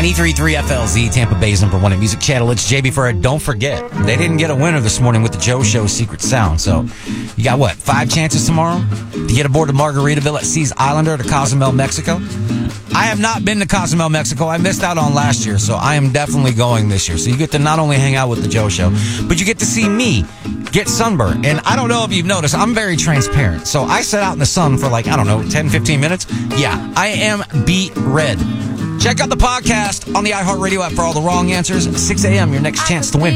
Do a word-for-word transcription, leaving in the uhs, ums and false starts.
ninety-three point three F L Z, Tampa Bay's number one at Music Channel. It's J B Furr. Don't forget, they didn't get a winner this morning with the Joe Show Secret Sound. So you got, what, five chances tomorrow to get aboard the Margaritaville at Seas Islander to Cozumel, Mexico? I have not been to Cozumel, Mexico. I missed out on last year, so I am definitely going this year. So you get to not only hang out with the Joe Show, but you get to see me get sunburned. And I don't know if you've noticed, I'm very transparent. So I sat out in the sun for like, I don't know, ten, fifteen minutes. Yeah, I am beet red. Check out the podcast on the iHeartRadio app for all the wrong answers. six a.m., your next chance to win.